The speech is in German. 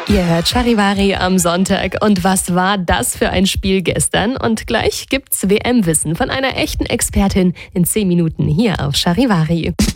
Ihr hört Charivari am Sonntag. Und was war das für ein Spiel gestern? Und gleich gibt's WM-Wissen von einer echten Expertin in 10 Minuten hier auf Charivari.